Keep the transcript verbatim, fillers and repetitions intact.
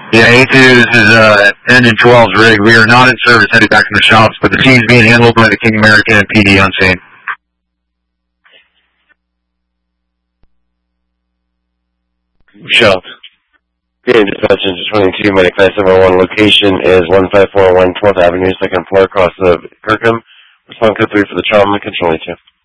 Yeah, A two, this is uh, Engine twelve's rig. We are not in service, headed back from the shops, but the scene's being handled by the King American and P D on scene. Shop. Good dispatch, Engine twenty-two, Medic five seven one. Location is one five four one twelfth Avenue, second floor, across the Kirkham. Respond code three for the trauma, control A two.